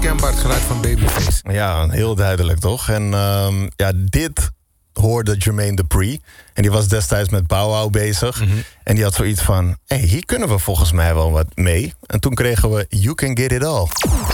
herkenbaar het geluid van Babyface. Ja, heel duidelijk toch? En dit hoorde Jermaine Dupri. En die was destijds met Bow Wow bezig. Mhm. En die had zoiets van... hier kunnen we volgens mij wel wat mee. En toen kregen we You Can Get It All.